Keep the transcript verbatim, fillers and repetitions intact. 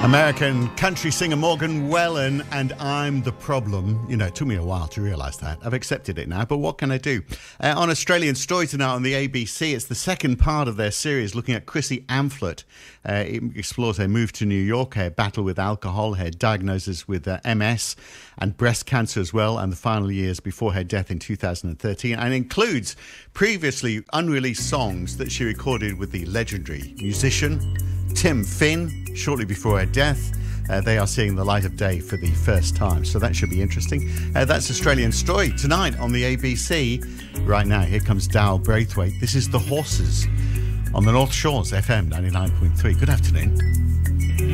American country singer Morgan Wallen and I'm the Problem. You know, it took me a while to realise that. I've accepted it now, but what can I do? Uh, on Australian Story tonight on the A B C, it's the second part of their series looking at Chrissy Amphlett. Uh, it explores her move to New York, her battle with alcohol, her diagnosis with uh, M S and breast cancer as well, and the final years before her death in two thousand thirteen, and includes previously unreleased songs that she recorded with the legendary musician Tim Finn shortly before her death. Uh, they are seeing the light of day for the first time, so that should be interesting. Uh, that's Australian Story tonight on the A B C. Right now, here comes Dal Braithwaite. This is The Horses on the North Shores F M ninety-nine point three. Good afternoon.